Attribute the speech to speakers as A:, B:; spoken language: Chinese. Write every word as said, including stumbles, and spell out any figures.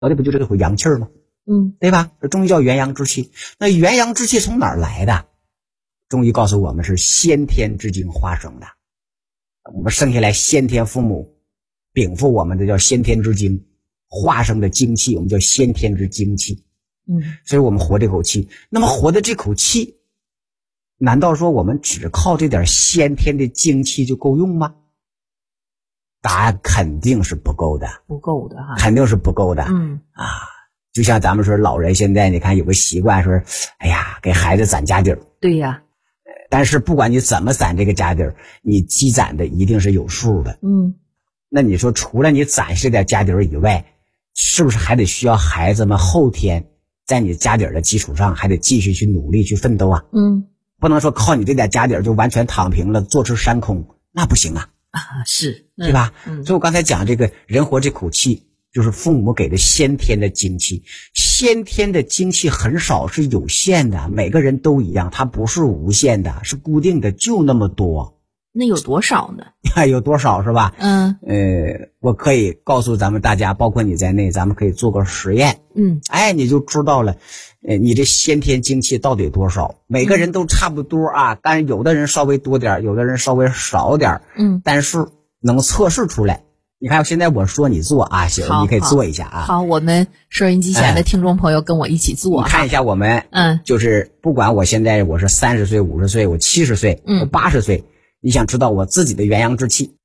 A: 脑袋不就这口阳气儿吗？
B: 嗯，
A: 对吧？这中医叫元阳之气。那元阳之气从哪儿来的？中医告诉我们是先天之精化生的。我们生下来，先天父母禀赋我们的叫先天之精，化生的精气我们叫先天之精气。
B: 嗯，
A: 所以我们活这口气。那么活的这口气，难道说我们只靠这点先天的精气就够用吗？答案肯定是不够的，
B: 不够的哈，
A: 肯定是不够的。
B: 嗯
A: 啊，就像咱们说老人现在你看有个习惯说，哎呀，给孩子攒家底儿。
B: 对呀，
A: 但是不管你怎么攒这个家底儿，你积攒的一定是有数的。
B: 嗯，
A: 那你说除了你攒这点家底儿以外，是不是还得需要孩子们后天在你家底儿的基础上还得继续去努力去奋斗啊？
B: 嗯，
A: 不能说靠你这点家底儿就完全躺平了，坐吃山空，那不行啊。
B: 啊，是，嗯、
A: 对吧？
B: 嗯，
A: 所以我刚才讲这个人活这口气，就是父母给的先天的精气。先天的精气很少，是有限的，每个人都一样，它不是无限的，是固定的，就那么多。
B: 那有多少呢？
A: 有多少是吧？
B: 嗯，
A: 呃，我可以告诉咱们大家，包括你在内，咱们可以做个实验。
B: 嗯，
A: 哎，你就知道了，呃，你这先天精气到底多少？每个人都差不多啊，但是有的人稍微多点，有的人稍微少点。
B: 嗯，
A: 但是能测试出来。你看，现在我说你做啊，行，你可以做一下啊。
B: 好，我们收音机前的听众朋友跟我一起做。
A: 你看一下我们，
B: 嗯，
A: 就是不管我现在我是三十岁、五十岁、我七十岁、
B: 嗯，
A: 我八十岁，你想知道我自己的元阳之气，